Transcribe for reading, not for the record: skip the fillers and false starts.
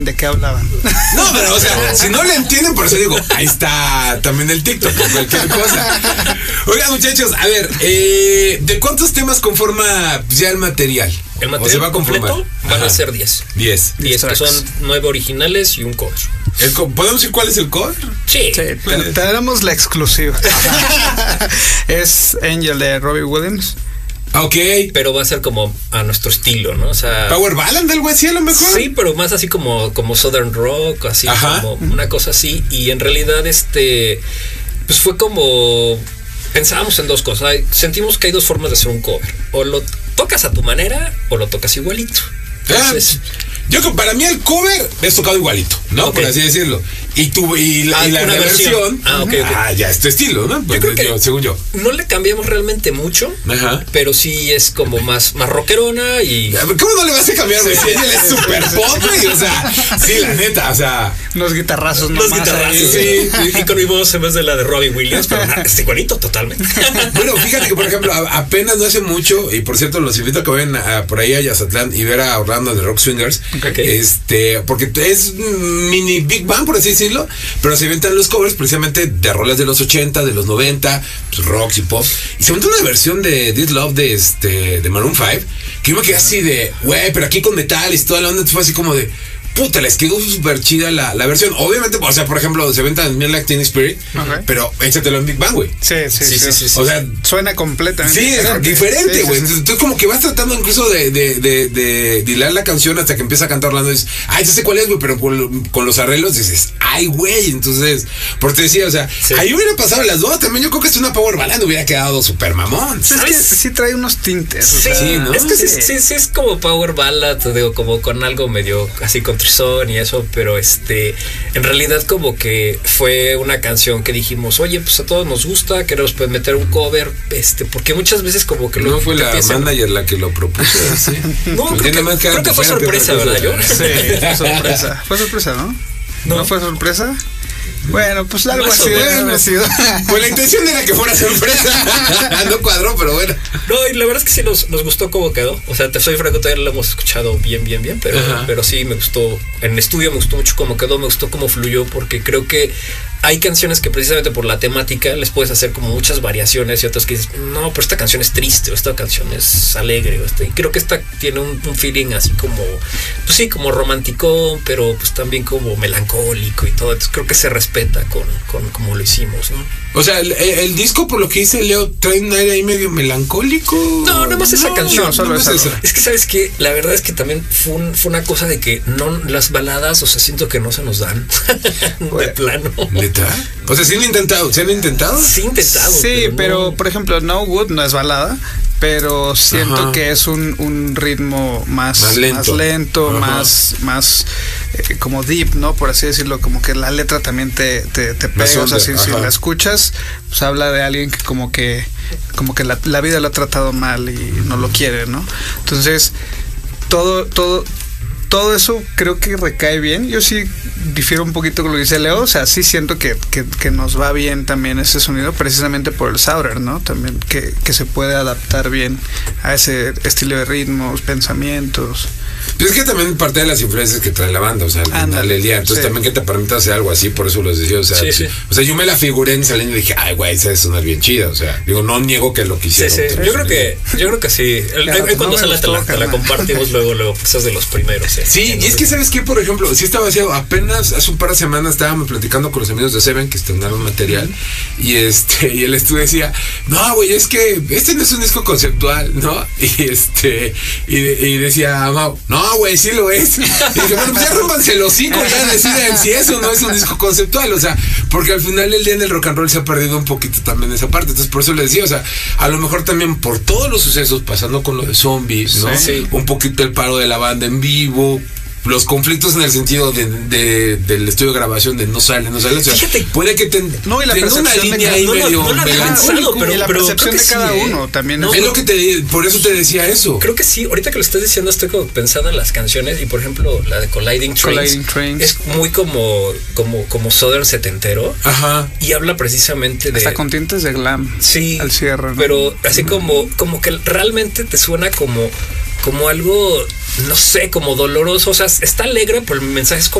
de qué hablaban. No, pero o sea, si no le entienden, por eso digo, ahí está también el TikTok o cualquier cosa. Oigan, muchachos, a ver, ¿de cuántos temas conforma ya el material? El material ¿O se va a completo van a ser 10. 10. 10 que son 9 originales y un cover. ¿Podemos decir cuál es el cover? Sí. Tenemos la exclusiva. Es Angel de Robbie Williams. Ok. Pero va a ser como a nuestro estilo, ¿no? O sea, Power Ballad, algo así a lo mejor. Sí, pero más así como Southern Rock, así. Ajá. Como una cosa así. Y en realidad pues fue como pensábamos en dos cosas. Sentimos que hay dos formas de hacer un cover. O lo tocas a tu manera o lo tocas igualito. Entonces, yo creo que para mí el cover es tocado igualito, ¿no? Okay. Por así decirlo. Y la reversión okay. Ya es tu estilo, ¿no? Yo creo que según yo. No le cambiamos realmente mucho. Ajá. Pero sí es como más rockerona y... ¿Cómo no le vas a cambiar, güey? Si él es super pop, güey. O sea, sí, la neta, o sea... Unos guitarrazos Los guitarrazos, sí. Y con mi voz en vez de la de Robbie Williams, pero está igualito totalmente. Bueno, fíjate que, por ejemplo, apenas no hace mucho, y por cierto, los invito a que vayan por ahí a Yazatlán y ver a Orlando de Rock Swingers. Okay. Porque es mini Big Bang, por así decirlo, pero se inventan los covers precisamente de rolas de los 80, de los 90, pues rocks y pop. Y se inventó una versión de This Love de Maroon 5, que yo me quedé así de, güey, pero aquí con metal y toda la onda, fue así como de... Puta, les quedó súper chida la versión. Obviamente, o sea, por ejemplo, se venta en Smell Like Teen Spirit, pero échatelo en Big Bang, güey. Sí. O sea, suena completamente diferente, güey. Sí. Entonces, como que vas tratando incluso de hilar la canción hasta que empieza a cantar Orlando y dices, ay, ya sé cuál es, güey, pero con los arreglos dices, ay, güey. Entonces, porque te decía, o sea, ahí hubiera pasado las dos. También yo creo que es una power ballad, hubiera quedado súper mamón. Es que sí trae unos tintes. Sí, o sea, ¿no? Es que sí es como power ballad, te digo, como con algo medio así con trizón y eso, pero en realidad como que fue una canción que dijimos, oye, pues a todos nos gusta, queremos pues meter un cover, porque muchas veces como que no fue la manager la que lo propuso, ¿sí? No, creo que fue sorpresa, ¿verdad? Sí, fue sorpresa, ¿no? ¿No fue sorpresa? Bueno, pues algo así debe haber sido. Pues la intención era que fuera sorpresa. No cuadró, pero bueno. No, y la verdad es que sí nos gustó cómo quedó. O sea, te soy franco, todavía lo hemos escuchado bien, pero sí me gustó. En el estudio me gustó mucho cómo quedó, me gustó cómo fluyó, porque creo que hay canciones que precisamente por la temática les puedes hacer como muchas variaciones y otras que dices, no, pero esta canción es triste o esta canción es alegre. Y creo que esta tiene un feeling así como, pues sí, como romántico, pero pues también como melancólico y todo. Entonces creo que se respeta con como lo hicimos, ¿no? O sea, el disco, por lo que dice Leo, trae un aire ahí medio melancólico. No, nada más esa canción. No, solo esa. Es que, ¿sabes qué? La verdad es que también fue una cosa de que no, las baladas, o sea, siento que no se nos dan. De plano. ¿Neta? O sea, ¿sí han intentado? Sí, intentado. Sí, pero por ejemplo, No Good no es balada, pero siento que es un ritmo más lento, más como deep, ¿no? Por así decirlo, como que la letra también te pega, o sea, si la escuchas, pues habla de alguien que como que la vida lo ha tratado mal y no lo quiere, ¿no? Entonces, todo eso creo que recae bien. Yo sí difiero un poquito con lo que dice Leo. O sea, sí siento que nos va bien también ese sonido, precisamente por el Southern, ¿no? También que se puede adaptar bien a ese estilo de ritmos, pensamientos. Pero es que también parte de las influencias que trae la banda, o sea, al final del día. Entonces también que te permita hacer algo así, por eso los decía, o sea, o sea, yo me la figuré en saliendo y dije, ay, güey, esa es sonar bien chida, o sea, digo, no niego que lo quisieron. Sí. Yo creo que sí. Cuando sale te la compartimos luego, pues es de los primeros. Sí, y es que, ¿sabes qué? Por ejemplo, sí estaba haciendo, apenas hace un par de semanas estábamos platicando con los amigos de Seven que estrenaron material y y el estudio decía, no, güey, es que este no es un disco conceptual, ¿no? Y decía Mau, no, güey, sí lo es. Y dije, bueno, pues ya rómpanse el hocico, ya deciden si eso no es un disco conceptual, o sea, porque al final del día en el rock and roll se ha perdido un poquito también esa parte. Entonces por eso les decía, o sea, a lo mejor también por todos los sucesos, pasando con lo de Zombies, ¿no? Sí. Un poquito el paro de la banda en vivo, los conflictos en el sentido del estudio de grabación de no sale, o sea, fíjate, puede que tenga una línea ahí medio pero la percepción de cada uno también es lo que por eso te decía eso. Creo que sí, ahorita que lo estás diciendo estoy como pensando en las canciones y por ejemplo la de Colliding Trains es muy como Southern setentero. Y habla precisamente de hasta con tintes de glam al cierre, ¿no? Pero así como que realmente te suena como algo no sé, como doloroso. O sea, está alegre, pero el mensaje es como